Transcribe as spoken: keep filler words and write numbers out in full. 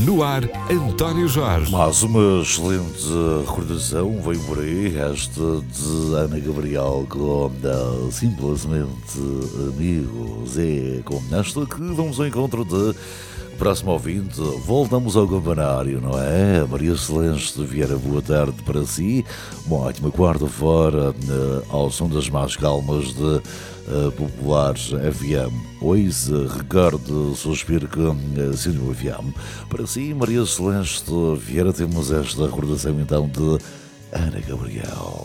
No ar, António Jorge. Mais uma excelente recordação veio por aí, esta de Ana Gabriel com uh, Simplesmente Amigos. É com esta que vamos ao encontro de próximo ouvinte. Voltamos ao campanário, não é? Maria Celeste Vieira, boa tarde para si. Uma ótima quarta-feira uh, ao som das mais calmas de uh, Populares F M. Hoje, Ricardo Suspiro com uh, Sino F M. Para si, Maria Celeste Vieira, temos esta recordação então de Ana Gabriel.